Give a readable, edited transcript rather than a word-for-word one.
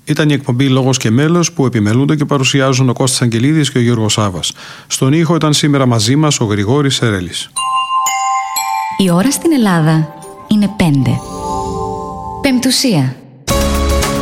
Ήταν η εκπομπή Λόγος και Μέλος που επιμελούνται και παρουσιάζουν ο Κώστας Αγγελίδης και ο Γιώργος Σάβας. Στον ήχο ήταν σήμερα μαζί μας ο Γρηγόρης Σερέλης. Η ώρα στην Ελλάδα είναι 5. Πεμπτουσία.